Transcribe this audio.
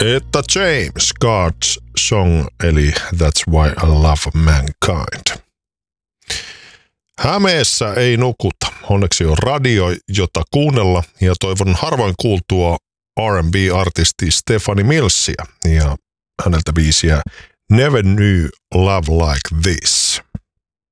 Etta James, God's Song, eli That's Why I Love Mankind. Hämeessä ei nukuta. Onneksi on radio, jota kuunnella, ja toivon harvoin kuultua R&B-artisti Stephanie Millsia ja häneltä biisiä Never Knew Love Like This.